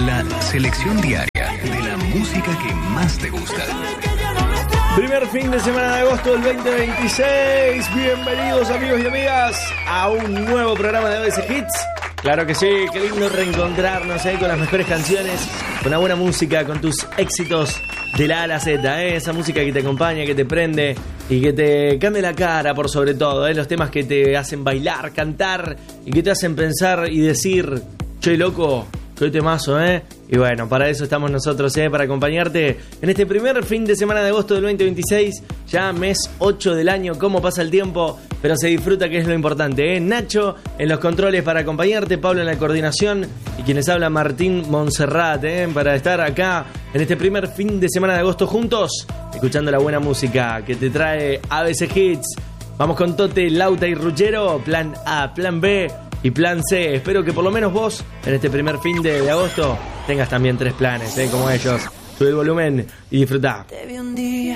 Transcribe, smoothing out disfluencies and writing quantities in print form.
La selección diaria de la música que más te gusta. Primer fin de semana de agosto del 2026. Bienvenidos amigos y amigas a un nuevo programa de ABC Hits. Claro que sí, qué lindo reencontrarnos con las mejores canciones, con la buena música, con tus éxitos de la A a la Z, esa música que te acompaña, que te prende y que te cambia la cara por sobre todo, los temas que te hacen bailar, cantar y que te hacen pensar y decir, che loco, qué temazo, Y bueno, para eso estamos nosotros, para acompañarte en este primer fin de semana de agosto del 2026, ya mes 8 del año. Cómo pasa el tiempo, pero se disfruta, que es lo importante, Nacho en los controles para acompañarte, Pablo en la coordinación y quienes habla Martín Montserrat, para estar acá en este primer fin de semana de agosto juntos, escuchando la buena música que te trae ABC Hits. Vamos con Tote, Lauta y Ruggero, plan A, plan B y plan C. Espero que por lo menos vos, en este primer fin de agosto, tengas también 3 planes, como ellos. Sube el volumen y disfrutá.